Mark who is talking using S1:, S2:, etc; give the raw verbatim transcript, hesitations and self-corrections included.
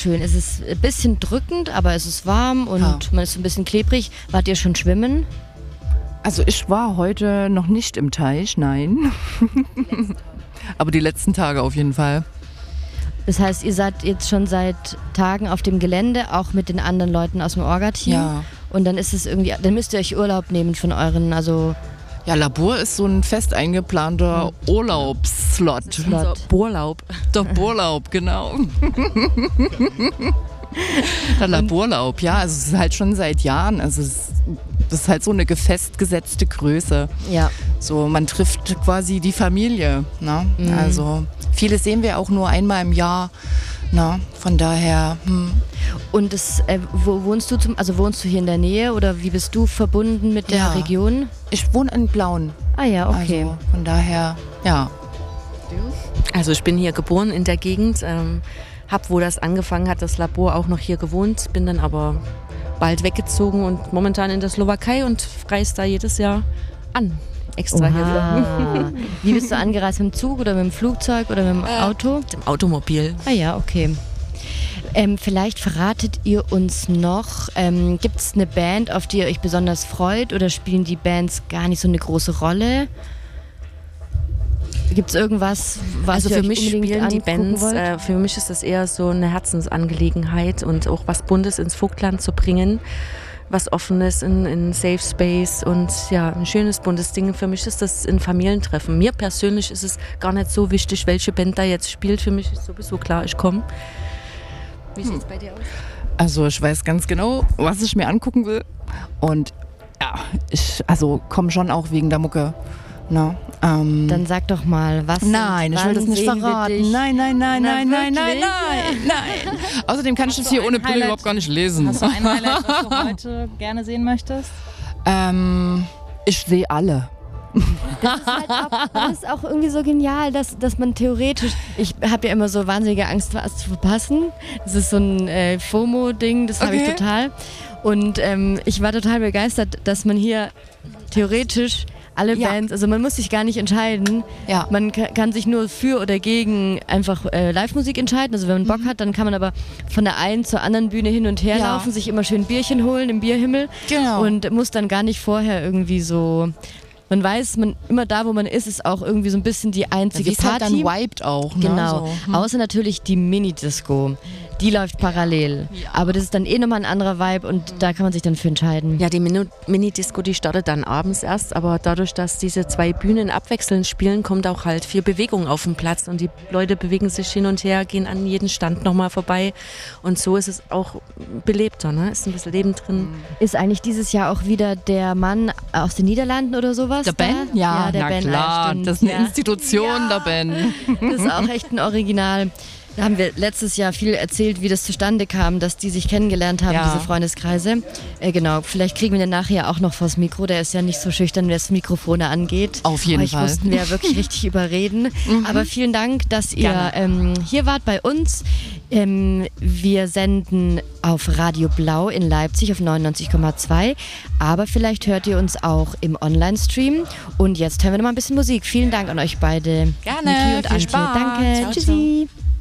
S1: schön. Es ist ein bisschen drückend, aber es ist warm und
S2: Ja.
S1: man ist so ein bisschen klebrig. Wart ihr schon schwimmen?
S2: Also ich war heute noch nicht im Teich, nein. Aber die letzten Tage auf jeden Fall.
S1: Das heißt, ihr seid jetzt schon seit Tagen auf dem Gelände, auch mit den anderen Leuten aus dem Orga-Team.
S2: Ja.
S1: Und dann ist es irgendwie, dann müsst ihr euch Urlaub nehmen von euren, also
S2: Ja, Labor ist so ein fest eingeplanter Urlaubsslot.
S1: Slot.
S3: Urlaub.
S2: Der Urlaub, genau. Der Laborlaub, ja, also es ist halt schon seit Jahren, also es ist, das ist halt so eine festgesetzte Größe.
S1: ja.
S2: So, man trifft quasi die Familie, ne?
S1: Mhm.
S2: Also viele sehen wir auch nur einmal im Jahr, ne? Von daher, hm.
S1: Und das, äh, wo wohnst du zum, also wohnst du hier in der Nähe oder wie bist du verbunden mit der
S2: Ja.
S1: Region?
S2: Ich wohne in Blauen,
S1: Ah ja, okay.
S2: also von daher, ja.
S3: Also ich bin hier geboren in der Gegend, ähm, habe, wo das angefangen hat, das Labor auch noch hier gewohnt, bin dann aber bald weggezogen und momentan in der Slowakei und reise da jedes Jahr an. Extra hier.
S1: Oha. Wie bist du angereist, mit dem Zug oder mit dem Flugzeug oder mit dem
S3: Äh,
S1: Auto?
S3: Mit dem Automobil.
S1: Ah ja, okay. Ähm, vielleicht verratet ihr uns noch, ähm, gibt es eine Band, auf die ihr euch besonders freut oder spielen die Bands gar nicht so eine große Rolle? Gibt es irgendwas, was
S3: Also
S1: ihr
S3: für
S1: euch
S3: mich
S1: unbedingt
S3: spielen die
S1: angucken
S3: Bands,
S1: wollt?
S3: äh, für mich ist das eher so eine Herzensangelegenheit und auch was Buntes ins Vogtland zu bringen, was Offenes in, in Safe Space und ja, ein schönes buntes Ding. Für mich ist das ein Familientreffen. Mir persönlich ist es gar nicht so wichtig, welche Band da jetzt spielt. Für mich ist sowieso klar, ich komme. Wie sieht es bei dir aus?
S2: Also ich weiß ganz genau, was ich mir angucken will und ja, ich also komme schon auch wegen der Mucke. Ne? Ähm,
S1: Dann sag doch mal, was.
S2: Nein, ich will das nicht verraten. Nein, nein, nein,
S1: Na,
S2: nein, nein, nein,
S1: wirklich?
S2: nein, nein. Außerdem kann ich das hier ohne Brille
S4: Highlight?
S2: überhaupt gar nicht lesen.
S4: Hast du ein Highlight, was du heute gerne sehen möchtest?
S2: ähm, ich sehe alle.
S1: Das ist, halt auch, das ist auch irgendwie so genial, dass, dass man theoretisch, ich habe ja immer so wahnsinnige Angst, was zu verpassen. Das ist so ein äh, FOMO-Ding, das habe ich
S2: Okay.
S1: total. Und ähm, ich war total begeistert, dass man hier theoretisch alle
S2: Ja.
S1: Bands, also man muss sich gar nicht entscheiden.
S2: Ja.
S1: Man ka- kann sich nur für oder gegen einfach äh, Live-Musik entscheiden. Also wenn man Bock hat, dann kann man aber von der einen zur anderen Bühne hin und her
S2: Ja.
S1: laufen, sich immer schön Bierchen holen im Bierhimmel.
S2: Genau.
S1: Und muss dann gar nicht vorher irgendwie so... Man weiß, man immer da, wo man ist, ist auch irgendwie so ein bisschen die einzige
S2: Wie es halt
S1: Party.
S2: dann vibet auch. Ne?
S1: Genau.
S2: So. Hm.
S1: Außer natürlich die Mini-Disco. Die läuft parallel. Aber das ist dann eh nochmal ein anderer Vibe und da kann man sich dann für entscheiden.
S3: Ja, die Minu- Mini-Disco, die startet dann abends erst, aber dadurch, dass diese zwei Bühnen abwechselnd spielen, kommt auch halt viel Bewegung auf den Platz und die Leute bewegen sich hin und her, gehen an jeden Stand nochmal vorbei und so ist es auch belebter, ne? Ist ein bisschen Leben drin.
S1: Ist eigentlich dieses Jahr auch wieder der Mann aus den Niederlanden oder sowas?
S2: Der
S1: da?
S2: Ben? Ja,
S1: der
S2: na
S1: Ben,
S2: klar,
S1: ah, stimmt.
S2: das ist eine
S1: ja.
S2: Institution, der Ben.
S1: Das ist auch echt ein Original. Da haben wir letztes Jahr viel erzählt, wie das zustande kam, dass die sich kennengelernt haben,
S2: Ja.
S1: diese Freundeskreise. Äh, genau, vielleicht kriegen wir den nachher auch noch vors Mikro. Der ist ja nicht so schüchtern, wie das Mikrofon angeht.
S2: Auf jeden
S1: Euch
S2: Fall.
S1: mussten wir ja wirklich richtig überreden. Aber vielen Dank, dass ihr
S2: Gerne.
S1: ähm, hier wart bei uns. Ähm, wir senden auf Radio Blau in Leipzig auf neunundneunzig Komma zwei. Aber vielleicht hört ihr uns auch im Online-Stream. Und jetzt hören wir noch mal ein bisschen Musik. Vielen Dank an euch beide.
S2: Gerne,
S1: Niki und
S2: viel
S1: Antje.
S2: Spaß.
S1: Danke.
S2: Ciao,
S1: Tschüssi.